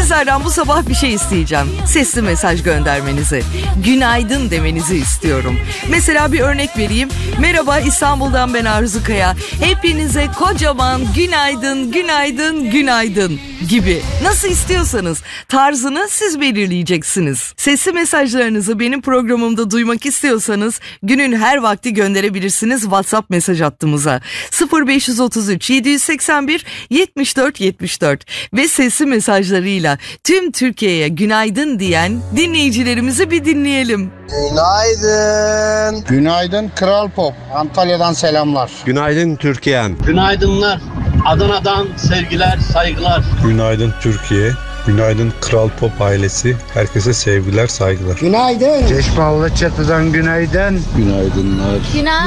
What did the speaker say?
Sizlerden bu sabah bir şey isteyeceğim. Sesli mesaj göndermenizi. Günaydın demenizi istiyorum. Mesela bir örnek vereyim. Merhaba, İstanbul'dan ben Arzu Kaya. Hepinize kocaman günaydın, günaydın, günaydın gibi. Nasıl istiyorsanız tarzını siz belirleyeceksiniz. Sesli mesajlarınızı benim programımda duymak istiyorsanız günün her vakti gönderebilirsiniz WhatsApp mesaj hattımıza. 0533 781 74 74 ve sesli mesajlarıyla tüm Türkiye'ye günaydın diyen dinleyicilerimizi bir dinleyelim. Günaydın. Günaydın Kral Pop. Antalya'dan selamlar. Günaydın Türkiye'm. Günaydınlar. Adana'dan sevgiler, saygılar. Günaydın Türkiye. Günaydın Kral Pop ailesi. Herkese sevgiler, saygılar. Günaydın. Çeşme Alaçatı'dan günaydın. Günaydınlar. Günaydın.